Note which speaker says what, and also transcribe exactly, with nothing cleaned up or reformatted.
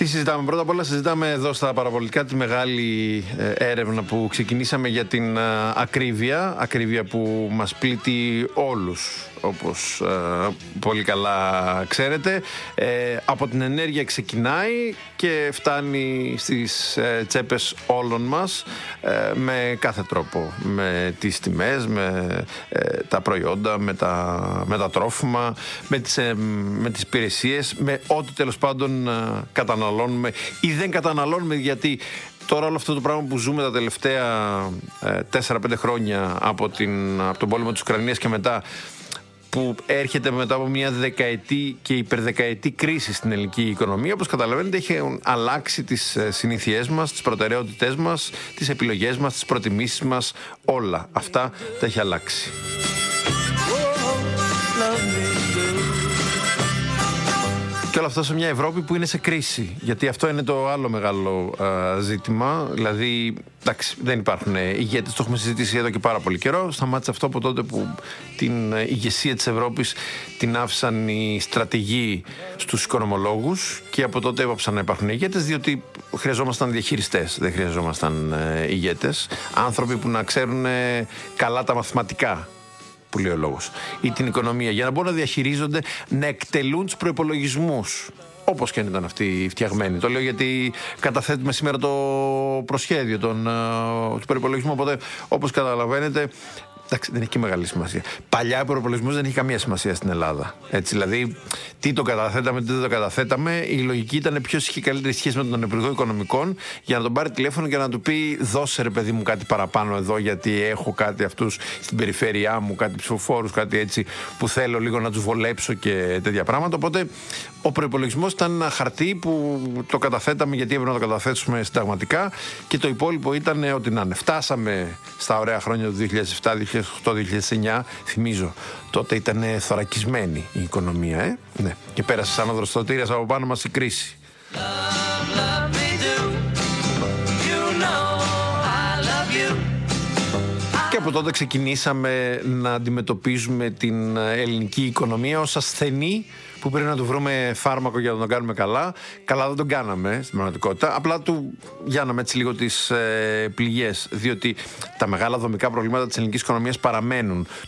Speaker 1: Τι συζητάμε? Πρώτα απ' όλα συζητάμε εδώ στα παραπολιτικά τη μεγάλη έρευνα που ξεκινήσαμε για την ακρίβεια, ακρίβεια που μας πλήττει όλους, όπως ε, πολύ καλά ξέρετε. Ε, από την ενέργεια ξεκινάει και φτάνει στις ε, τσέπες όλων μας ε, με κάθε τρόπο. Με τις τιμές, με ε, τα προϊόντα, με τα, με τα τρόφιμα, με τις, ε, με τις υπηρεσίες, με ό,τι τέλος πάντων ε, καταναλώνουμε ή δεν καταναλώνουμε, γιατί τώρα όλο αυτό το πράγμα που ζούμε τα τελευταία τέσσερα πέντε χρόνια από, την, από τον πόλεμο της Ουκρανίας και μετά, που έρχεται μετά από μια δεκαετή και υπερδεκαετή κρίση στην ελληνική οικονομία, όπως καταλαβαίνετε έχει αλλάξει τις συνήθειές μας, τις προτεραιότητές μας, τις επιλογές μας, τις προτιμήσεις μας, όλα αυτά τα έχει αλλάξει. Και όλο αυτό σε μια Ευρώπη που είναι σε κρίση. Γιατί αυτό είναι το άλλο μεγάλο α, ζήτημα. Δηλαδή, εντάξει, δεν υπάρχουν ηγέτες, το έχουμε συζητήσει εδώ και πάρα πολύ καιρό. Σταμάτησε αυτό από τότε που την ηγεσία της Ευρώπης την άφησαν οι στρατηγοί στους οικονομολόγους, και από τότε έπαψαν να υπάρχουν ηγέτες, διότι χρειαζόμασταν διαχειριστές, δεν χρειαζόμασταν ε, ηγέτες. Άνθρωποι που να ξέρουν ε, καλά τα μαθηματικά, που λέει ο λόγος, ή την οικονομία, για να μπορούν να διαχειρίζονται, να εκτελούν τους προϋπολογισμούς, όπως και αν ήταν αυτοί φτιαγμένοι. Το λέω γιατί καταθέτουμε σήμερα το προσχέδιο, τον, uh, του προϋπολογισμού, οπότε όπως καταλαβαίνετε, εντάξει, δεν έχει και μεγάλη σημασία. Παλιά ο προϋπολογισμός δεν είχε καμία σημασία στην Ελλάδα. Έτσι, δηλαδή, τι το καταθέταμε, τι δεν το καταθέταμε. Η λογική ήταν ποιος είχε καλύτερη σχέση με τον Υπουργό Οικονομικών, για να τον πάρει τηλέφωνο και να του πει: δώσε ρε παιδί μου κάτι παραπάνω εδώ, γιατί έχω κάτι αυτούς στην περιφέρειά μου, κάτι ψηφοφόρους, κάτι έτσι που θέλω λίγο να τους βολέψω και τέτοια πράγματα. Οπότε ο προϋπολογισμός ήταν ένα χαρτί που το καταθέταμε γιατί έπρεπε να το καταθέσουμε συνταγματικά, και το υπόλοιπο ήταν ό,τι να είναι. Φτάσαμε στα ωραία χρόνια του δύο χιλιάδες επτά, δύο χιλιάδες οκτώ, δύο χιλιάδες εννιά, θυμίζω. Τότε ήταν θωρακισμένη η οικονομία, ε? Ναι. Και πέρασε σαν οδροστοτήρας από πάνω μας η κρίση. Και από τότε ξεκινήσαμε να αντιμετωπίζουμε την ελληνική οικονομία ως ασθενή που πρέπει να του βρούμε φάρμακο για να τον κάνουμε καλά. Καλά δεν τον κάναμε στην πραγματικότητα. Απλά του γιάνναμε έτσι λίγο τις ε, πληγές. Διότι τα μεγάλα δομικά προβλήματα της ελληνικής οικονομίας παραμένουν.